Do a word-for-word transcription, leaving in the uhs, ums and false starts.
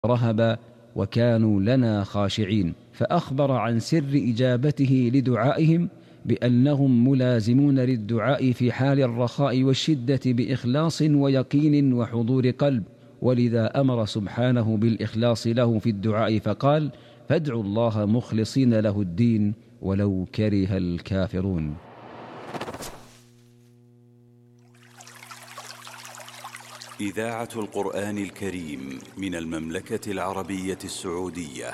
رهبا وكانوا لنا خاشعين. فأخبر عن سر إجابته لدعائهم بأنهم ملازمون للدعاء في حال الرخاء والشدة بإخلاص ويقين وحضور قلب، ولذا أمر سبحانه بالإخلاص له في الدعاء فقال: فادعوا الله مخلصين له الدين ولو كره الكافرون. إذاعة القرآن الكريم من المملكة العربية السعودية.